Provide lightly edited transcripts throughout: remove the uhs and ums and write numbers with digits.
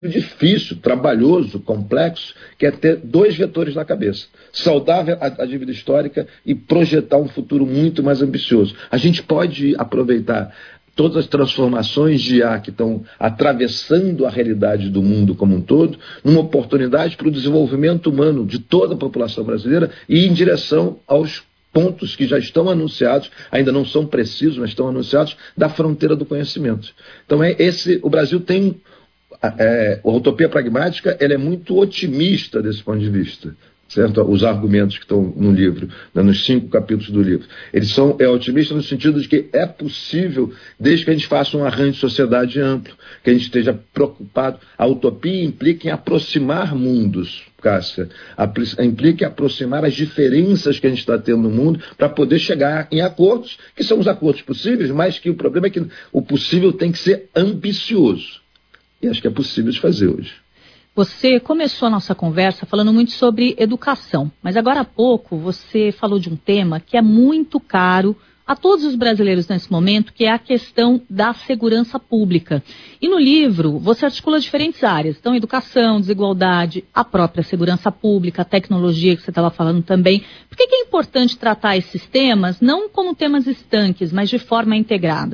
difícil, trabalhoso, complexo, que é ter dois vetores na cabeça. Saudar a dívida histórica e projetar um futuro muito mais ambicioso. A gente pode aproveitar todas as transformações de IA que estão atravessando a realidade do mundo como um todo, numa oportunidade para o desenvolvimento humano de toda a população brasileira e em direção aos pontos que já estão anunciados, ainda não são precisos, mas estão anunciados, da fronteira do conhecimento. Então, o Brasil tem... a utopia pragmática ela é muito otimista desse ponto de vista. Certo? Os argumentos que estão no livro, nos 5 capítulos do livro, eles são otimistas no sentido de que é possível, desde que a gente faça um arranjo de sociedade amplo, que a gente esteja preocupado. A utopia implica em aproximar mundos, Cássia, implica em aproximar as diferenças que a gente está tendo no mundo para poder chegar em acordos, que são os acordos possíveis, mas que o problema é que o possível tem que ser ambicioso. E acho que é possível de fazer hoje. Você começou a nossa conversa falando muito sobre educação, mas agora há pouco você falou de um tema que é muito caro a todos os brasileiros nesse momento, que é a questão da segurança pública. E no livro você articula diferentes áreas, então educação, desigualdade, a própria segurança pública, a tecnologia que você estava falando também. Por que é importante tratar esses temas não como temas estanques, mas de forma integrada?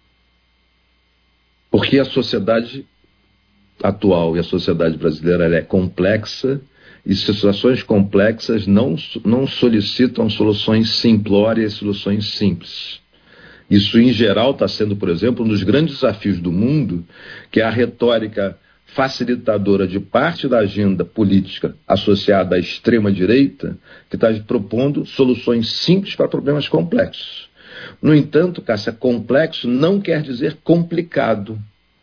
Porque a sociedade atual e a sociedade brasileira ela é complexa e situações complexas não solicitam soluções simplórias, soluções simples. Isso, em geral, está sendo, por exemplo, um dos grandes desafios do mundo, que é a retórica facilitadora de parte da agenda política associada à extrema-direita, que está propondo soluções simples para problemas complexos. No entanto, Cássia, complexo não quer dizer complicado.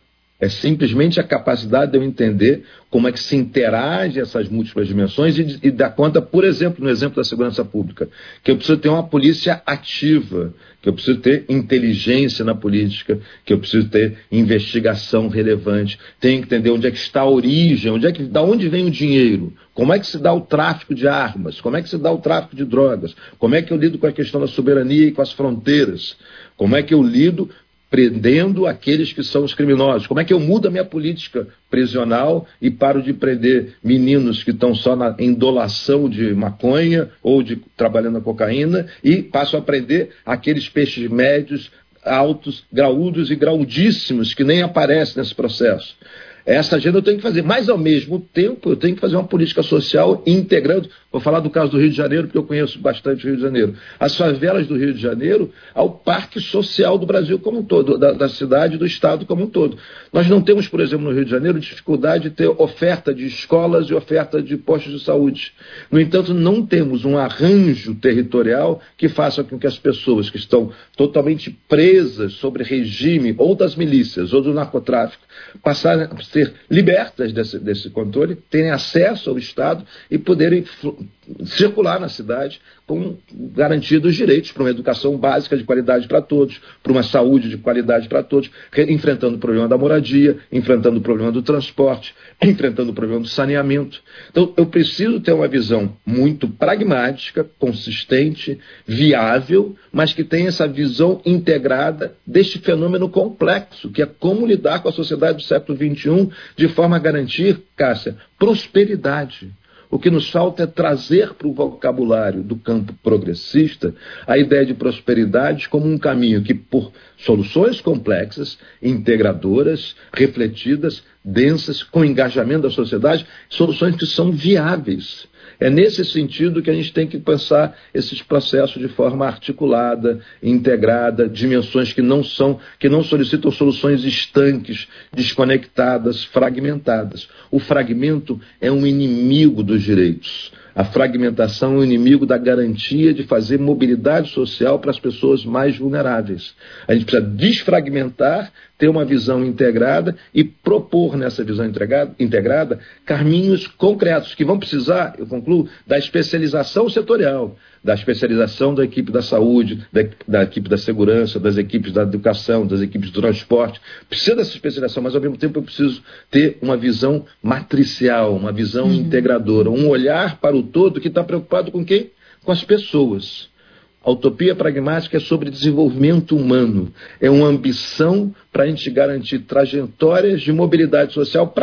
É simplesmente a capacidade de eu entender como é que se interage essas múltiplas dimensões e dar conta, por exemplo, no exemplo da segurança pública, que eu preciso ter uma polícia ativa, que eu preciso ter inteligência na política, que eu preciso ter investigação relevante, tenho que entender onde é que está a origem, da onde vem o dinheiro, como é que se dá o tráfico de armas, como é que se dá o tráfico de drogas, como é que eu lido com a questão da soberania e com as fronteiras, como é que eu lido prendendo aqueles que são os criminosos. Como é que eu mudo a minha política prisional e paro de prender meninos que estão só na indolação de maconha ou trabalhando na cocaína e passo a prender aqueles peixes médios, altos, graúdos e graudíssimos que nem aparecem nesse processo. Essa agenda eu tenho que fazer, mas ao mesmo tempo eu tenho que fazer uma política social integrando. Vou falar do caso do Rio de Janeiro, porque eu conheço bastante o Rio de Janeiro. As favelas do Rio de Janeiro ao parque social do Brasil como um todo, da cidade e do estado como um todo. Nós não temos, por exemplo, no Rio de Janeiro, dificuldade de ter oferta de escolas e oferta de postos de saúde. No entanto, não temos um arranjo territorial que faça com que as pessoas que estão totalmente presas sobre regime ou das milícias ou do narcotráfico passarem a ser libertas desse controle, terem acesso ao Estado e poderem circular na cidade com garantidos direitos para uma educação básica de qualidade para todos, para uma saúde de qualidade para todos, enfrentando o problema da moradia, enfrentando o problema do transporte, enfrentando o problema do saneamento. Então, eu preciso ter uma visão muito pragmática, consistente, viável, mas que tenha essa visão integrada deste fenômeno complexo, que é como lidar com a sociedade do século XXI de forma a garantir, Cássia, prosperidade. O que nos falta é trazer para o vocabulário do campo progressista a ideia de prosperidade como um caminho que, por soluções complexas, integradoras, refletidas, densas, com engajamento da sociedade, soluções que são viáveis. É nesse sentido que a gente tem que pensar esses processos de forma articulada, integrada, dimensões que não solicitam soluções estanques, desconectadas, fragmentadas. O fragmento é um inimigo dos direitos. A fragmentação é um inimigo da garantia de fazer mobilidade social para as pessoas mais vulneráveis. A gente precisa desfragmentar, ter uma visão integrada e propor nessa visão integrada caminhos concretos que vão precisar, eu concluo, da especialização setorial, da especialização da equipe da saúde, da equipe da segurança, das equipes da educação, das equipes do transporte. Precisa dessa especialização, mas ao mesmo tempo eu preciso ter uma visão matricial, uma visão integradora, um olhar para o todo que está preocupado com quem? Com as pessoas. A utopia pragmática é sobre desenvolvimento humano, é uma ambição para a gente garantir trajetórias de mobilidade social para